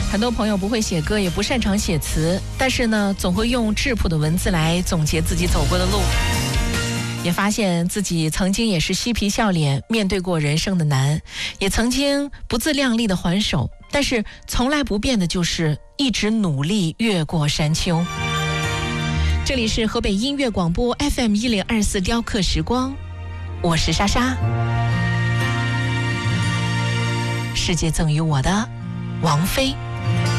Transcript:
很多朋友不会写歌，也不擅长写词，但是呢，总会用质朴的文字来总结自己走过的路。也发现自己曾经也是嬉皮笑脸面对过人生的难，也曾经不自量力的还手，但是从来不变的就是一直努力越过山丘。这里是河北音乐广播 FM1024雕刻时光，我是莎莎。世界赠予我的王菲。